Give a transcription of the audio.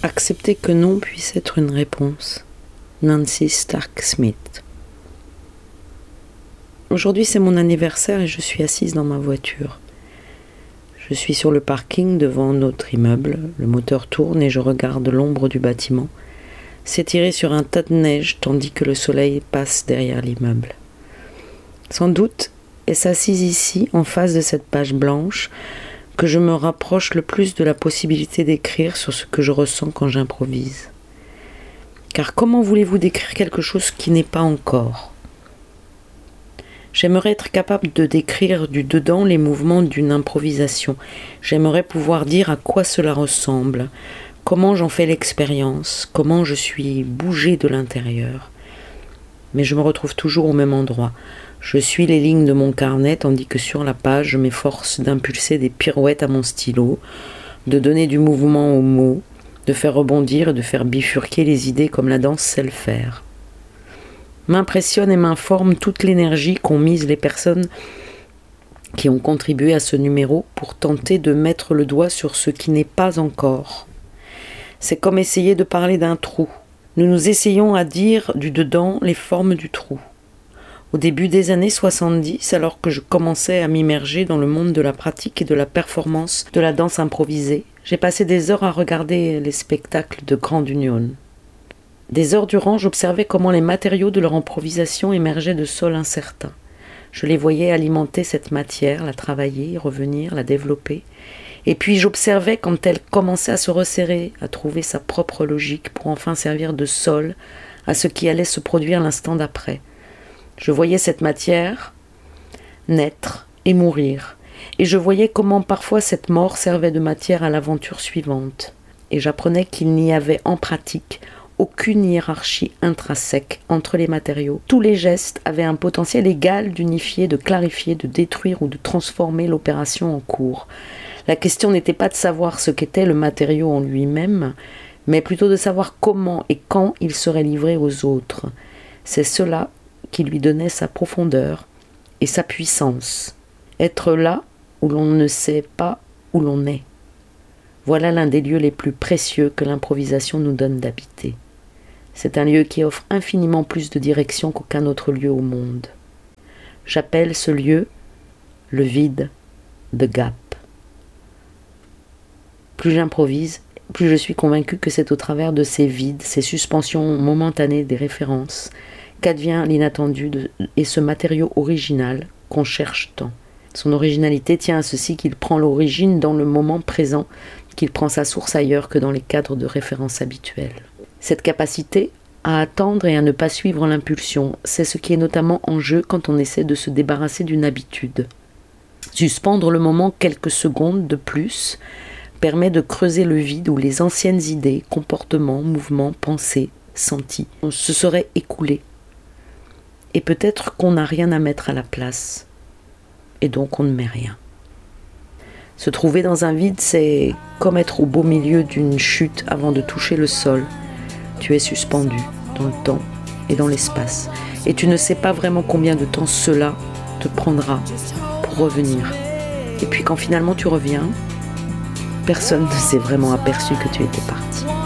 Accepter que non puisse être une réponse. Nancy Stark Smith. Aujourd'hui, c'est mon anniversaire et je suis assise dans ma voiture. Je suis sur le parking devant notre immeuble. Le moteur tourne et je regarde l'ombre du bâtiment s'étirer sur un tas de neige tandis que le soleil passe derrière l'immeuble. Sans doute est-ce assise ici, en face de cette page blanche, que je me rapproche le plus de la possibilité d'écrire sur ce que je ressens quand j'improvise. Car comment voulez-vous décrire quelque chose qui n'est pas encore ? J'aimerais être capable de décrire du dedans les mouvements d'une improvisation. J'aimerais pouvoir dire à quoi cela ressemble, comment j'en fais l'expérience, comment je suis bougée de l'intérieur. Mais je me retrouve toujours au même endroit. Je suis les lignes de mon carnet tandis que sur la page, je m'efforce d'impulser des pirouettes à mon stylo, de donner du mouvement aux mots, de faire rebondir et de faire bifurquer les idées comme la danse sait le faire. M'impressionne et m'informe toute l'énergie qu'ont mise les personnes qui ont contribué à ce numéro pour tenter de mettre le doigt sur ce qui n'est pas encore. C'est comme essayer de parler d'un trou. Nous nous essayons à dire du dedans les formes du trou. Au début des années 70, alors que je commençais à m'immerger dans le monde de la pratique et de la performance de la danse improvisée, j'ai passé des heures à regarder les spectacles de Grand Union. Des heures durant, j'observais comment les matériaux de leur improvisation émergeaient de sols incertains. Je les voyais alimenter cette matière, la travailler, revenir, la développer. Et puis j'observais quand elle commençait à se resserrer, à trouver sa propre logique pour enfin servir de sol à ce qui allait se produire l'instant d'après. Je voyais cette matière naître et mourir. Et je voyais comment parfois cette mort servait de matière à l'aventure suivante. Et j'apprenais qu'il n'y avait en pratique aucune hiérarchie intrinsèque entre les matériaux. Tous les gestes avaient un potentiel égal d'unifier, de clarifier, de détruire ou de transformer l'opération en cours. La question n'était pas de savoir ce qu'était le matériau en lui-même, mais plutôt de savoir comment et quand il serait livré aux autres. C'est cela qui lui donnait sa profondeur et sa puissance. Être là où l'on ne sait pas où l'on est. Voilà l'un des lieux les plus précieux que l'improvisation nous donne d'habiter. C'est un lieu qui offre infiniment plus de direction qu'aucun autre lieu au monde. J'appelle ce lieu le vide, the gap. Plus j'improvise, plus je suis convaincue que c'est au travers de ces vides, ces suspensions momentanées des références, qu'advient l'inattendu et ce matériau original qu'on cherche tant. Son originalité tient à ceci qu'il prend l'origine dans le moment présent, qu'il prend sa source ailleurs que dans les cadres de référence habituels. Cette capacité à attendre et à ne pas suivre l'impulsion, c'est ce qui est notamment en jeu quand on essaie de se débarrasser d'une habitude. Suspendre le moment quelques secondes de plus permet de creuser le vide où les anciennes idées, comportements, mouvements, pensées, sentis se seraient écoulés. Et peut-être qu'on n'a rien à mettre à la place. Et donc on ne met rien. Se trouver dans un vide, c'est comme être au beau milieu d'une chute avant de toucher le sol. Tu es suspendu dans le temps et dans l'espace. Et tu ne sais pas vraiment combien de temps cela te prendra pour revenir. Et puis quand finalement tu reviens, personne ne s'est vraiment aperçu que tu étais parti.